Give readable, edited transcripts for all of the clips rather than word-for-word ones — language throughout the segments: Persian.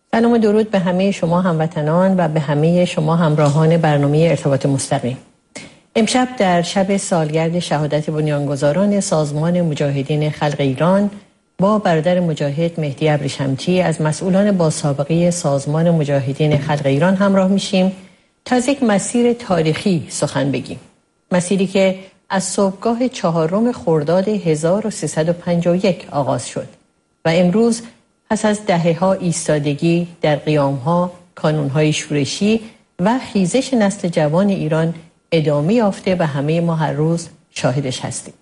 سلام و درود به همه شما هموطنان و به همه شما همراهان برنامه ارتباط مستقیم. امشب در شب سالگرد شهادت بنیانگذاران سازمان مجاهدین خلق ایران با برادر مجاهد مهدی ابریشمچی از مسئولان با سابقه سازمان مجاهدین خلق ایران همراه میشیم تا از یک مسیر تاریخی سخن بگیم. مسیری که از صبحگاه 4 خرداد 1351 آغاز شد و امروز پس از دهه‌ها ایستادگی در قیام‌ها، کانون‌های شورشی و خیزش نسل جوان ایران ادامه یافته و همه ما هر روز شاهدش هستیم.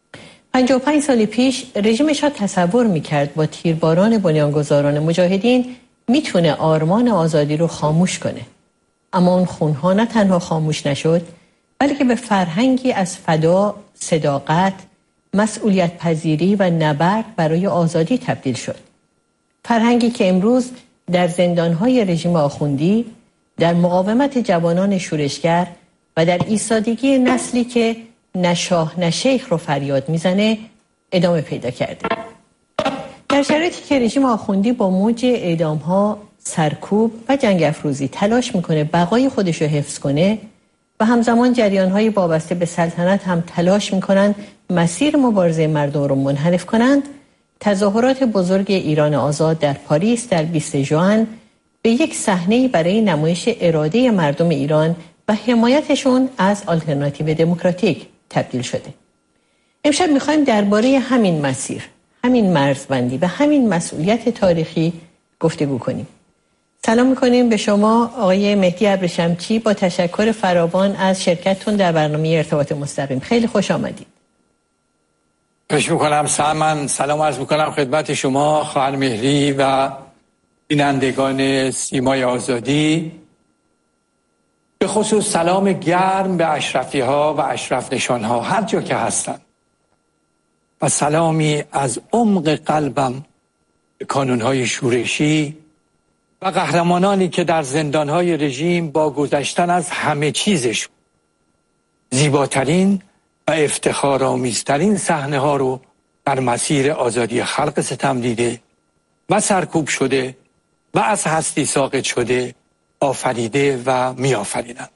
55 سال پیش رژیم شاه تصور می‌کرد با تیرباران بنیانگذاران مجاهدین میتونه آرمان آزادی رو خاموش کنه. اما اون خونها نه تنها خاموش نشد، بلکه به فرهنگی از فدا، صداقت، مسئولیت پذیری و نبرد برای آزادی تبدیل شد. فرهنگی که امروز در زندانهای رژیم آخوندی، در مقاومت جوانان شورشگر و در ایستادگی نسلی که نه شاه نه شیخ رو فریاد میزنه ادامه پیدا کرده. در شرایطی که رژیم آخوندی با موج اعدامها، سرکوب و جنگ افروزی تلاش میکنه بقای خودش رو حفظ کنه و همزمان جریانهای وابسته به سلطنت هم تلاش میکنن مسیر مبارزه مردم رو منحرف کنند، تظاهرات بزرگ ایران آزاد در پاریس در 20 ژوئن به یک صحنه برای نمایش اراده مردم ایران و حمایتشون از آلترناتیو دموکراتیک تبدیل شده. امشب میخوایم درباره همین مسیر، همین مرزبندی و همین مسئولیت تاریخی گفتگو کنیم. سلام میکنیم به شما آقای مهدی ابریشمچی با تشکر فراوان از شرکتتون در برنامه ارتباط مستقیم. خیلی خوش آمدید. خوش میکنم. من سلام عرض میکنم خدمت شما خواهر مهری و بینندگان سیمای آزادی، به خصوص سلام گرم به اشرفی ها و اشرف نشان ها هر جا که هستند و سلامی از عمق قلبم به کانون های شورشی و قهرمانانی که در زندان های رژیم با گذشتن از همه چیزش زیباترین و افتخارآمیزترین صحنه ها رو در مسیر آزادی خلق ستم دیده و سرکوب شده و از هستی ساقط شده آفریده و می آفرینند.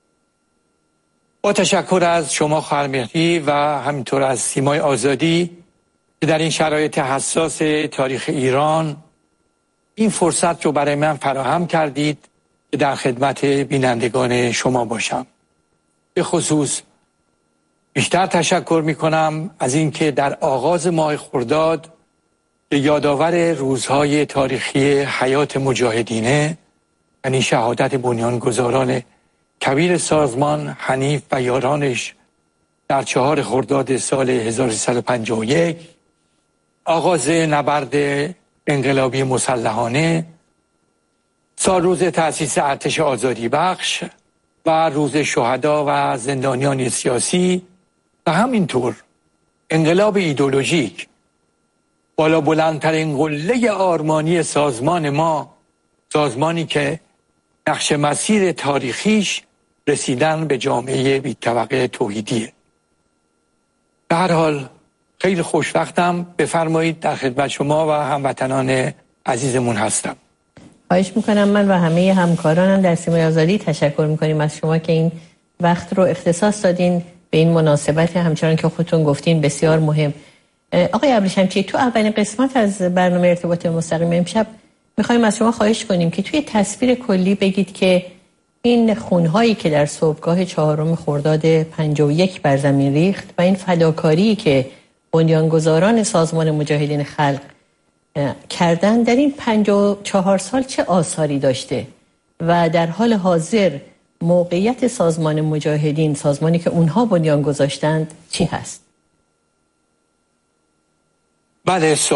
با تشکر از شما خواهر مهری و همینطور از سیمای آزادی که در این شرایط حساس تاریخ ایران این فرصت رو برای من فراهم کردید که در خدمت بینندگان شما باشم. به خصوص بیشتر تشکر می کنم از اینکه در آغاز ماه خرداد که یادآور روزهای تاریخی حیات مجاهدینه، یعنی شهادت بنیانگذاران کبیر سازمان حنیف و یارانش در 4 خرداد سال 1351، آغاز نبرد انقلابی مسلحانه، سال روز تأسیس ارتش آزادی بخش و روز شهدا و زندانیان سیاسی و همینطور انقلاب ایدئولوژیک، بالا بلندترین قله آرمانی سازمان ما، سازمانی که نقش مسیر تاریخیش رسیدن به جامعه بی‌طبقه توحیدیه. به هر حال خیلی خوشوقتم، بفرمایید در خدمت شما و هموطنان عزیزمون هستم. خواهش میکنم. من و همه همکارانم در سیمای آزادی تشکر میکنیم از شما که این وقت رو اختصاص دادین به این مناسبت، همچنان که خودتون گفتین بسیار مهم. آقای ابریشمچی، تو اولین قسمت از برنامه ارتباط مستقیم امشب میخوایم از شما خواهش کنیم که توی تصویر کلی بگید که این خونهایی که در صبحگاه 4 خرداد 51 بر زمین ریخت و این فداکاری که بنیانگذاران سازمان مجاهدین خلق کردن در این 54 سال چه آثاری داشته و در حال حاضر موقعیت سازمان مجاهدین، سازمانی که اونها بنیان گذاشتند، چی هست؟ بله.